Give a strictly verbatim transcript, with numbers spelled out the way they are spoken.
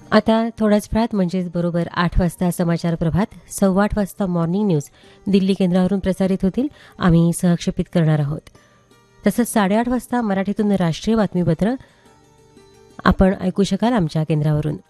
आता थोड्याच वेळात म्हणजेच बरोबर आठ वाजता समाचार प्रभात, सव्वा आठ वाजता मॉर्निंग न्यूज दिल्ली केंद्रावरून प्रसारित होतील. आम्ही सहक्षेपित करणार आहोत. तसंच साडेआठ वाजता मराठीतून राष्ट्रीय बातमीपत्र आपण ऐकू शकाल आमच्या केंद्रावरून.